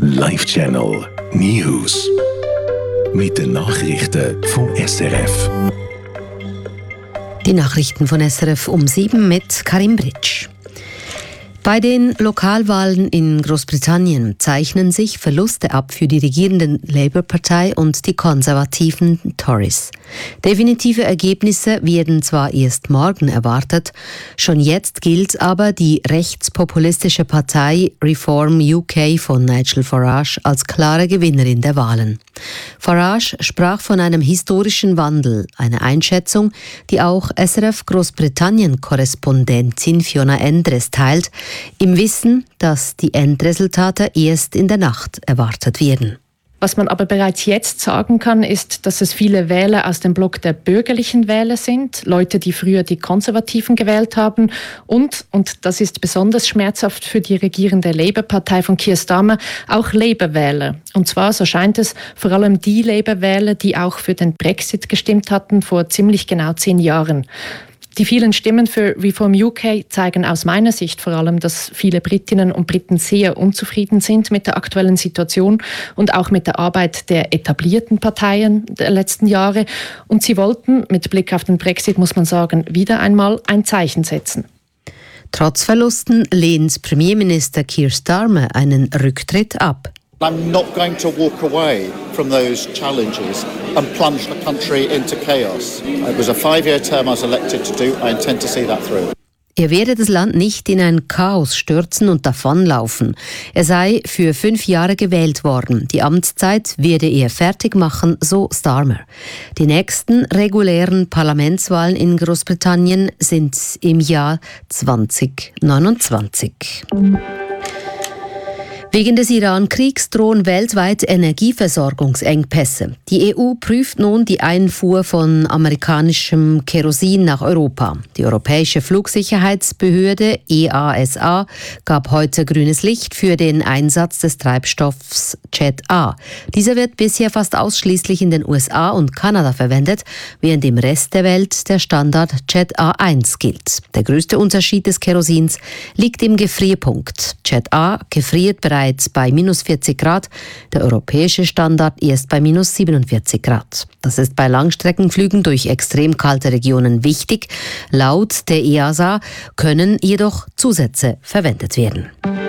Live Channel News. Mit den Nachrichten vom SRF. Die Nachrichten von SRF um 7 mit Karim Britsch. Bei den Lokalwahlen in Großbritannien zeichnen sich Verluste ab für die regierende Labour-Partei und die konservativen Tories. Definitive Ergebnisse werden zwar erst morgen erwartet, schon jetzt gilt aber die rechtspopulistische Partei Reform UK von Nigel Farage als klare Gewinnerin der Wahlen. Farage sprach von einem historischen Wandel, eine Einschätzung, die auch SRF Großbritannien-Korrespondentin Fiona Endres teilt, im Wissen, dass die Endresultate erst in der Nacht erwartet werden. Was man aber bereits jetzt sagen kann, ist, dass es viele Wähler aus dem Block der bürgerlichen Wähler sind, Leute, die früher die Konservativen gewählt haben und das ist besonders schmerzhaft für die regierende Labour-Partei von Keir Starmer, auch Labour-Wähler. Und zwar, so scheint es, vor allem die Labour-Wähler, die auch für den Brexit gestimmt hatten vor ziemlich genau 10 Jahren. Die vielen Stimmen für Reform UK zeigen aus meiner Sicht vor allem, dass viele Britinnen und Briten sehr unzufrieden sind mit der aktuellen Situation und auch mit der Arbeit der etablierten Parteien der letzten Jahre. Und sie wollten, mit Blick auf den Brexit muss man sagen, wieder einmal ein Zeichen setzen. Trotz Verlusten lehnt Premierminister Keir Starmer einen Rücktritt ab. I'm not going to walk away from those challenges and plunge the country into chaos. It was a 5-year term I was elected to do. I intend to see that through. Er werde das Land nicht in ein Chaos stürzen und davonlaufen. Er sei für 5 Jahre gewählt worden. Die Amtszeit werde er fertig machen, so Starmer. Die nächsten regulären Parlamentswahlen in Großbritannien sind im Jahr 2029. Wegen des Iran-Kriegs drohen weltweit Energieversorgungsengpässe. Die EU prüft nun die Einfuhr von amerikanischem Kerosin nach Europa. Die Europäische Flugsicherheitsbehörde EASA gab heute grünes Licht für den Einsatz des Treibstoffs Jet A. Dieser wird bisher fast ausschließlich in den USA und Kanada verwendet, während im Rest der Welt der Standard Jet A1 gilt. Der größte Unterschied des Kerosins liegt im Gefrierpunkt. Jet A gefriert bereits bei minus 40 Grad, der europäische Standard erst bei minus 47 Grad. Das ist bei Langstreckenflügen durch extrem kalte Regionen wichtig. Laut der EASA können jedoch Zusätze verwendet werden.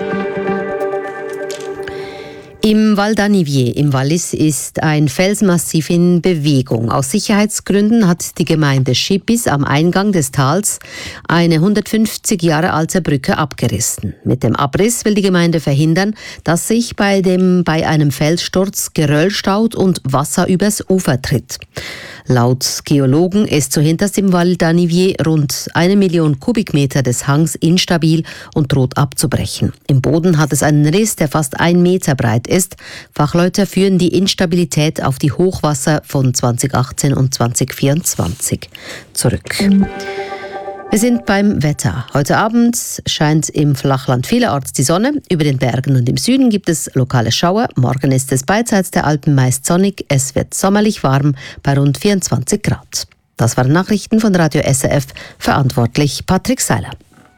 Im Val d'Anivier im Wallis ist ein Felsmassiv in Bewegung. Aus Sicherheitsgründen hat die Gemeinde Schippis am Eingang des Tals eine 150 Jahre alte Brücke abgerissen. Mit dem Abriss will die Gemeinde verhindern, dass sich bei einem Felssturz Geröll staut und Wasser übers Ufer tritt. Laut Geologen ist zuhinterst im Val d'Anivier rund 1 Million Kubikmeter des Hangs instabil und droht abzubrechen. Im Boden hat es einen Riss, der fast 1 Meter breit ist. Fachleute führen die Instabilität auf die Hochwasser von 2018 und 2024 zurück. Wir sind beim Wetter. Heute Abend scheint im Flachland vielerorts die Sonne. Über den Bergen und im Süden gibt es lokale Schauer. Morgen ist es beidseits der Alpen meist sonnig. Es wird sommerlich warm bei rund 24 Grad. Das waren Nachrichten von Radio SRF. Verantwortlich Patrick Seiler.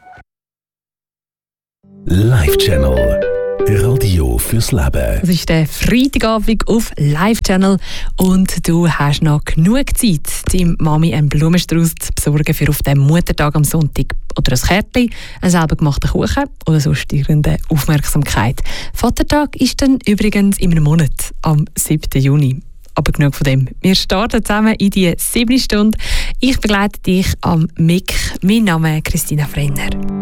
Live Channel. Radio fürs Leben. Es ist der Freitagabend auf Live Channel und du hast noch genug Zeit, deinem Mami einen Blumenstrauß zu besorgen für auf den Muttertag am Sonntag. Oder ein Kärtchen, einen selber gemachten Kuchen oder sonst irgendeine Aufmerksamkeit. Vatertag ist dann übrigens in einem Monat, am 7. Juni. Aber genug von dem. Wir starten zusammen in die 7. Stunde. Ich begleite dich am Mic. Mein Name ist Christina Frenner.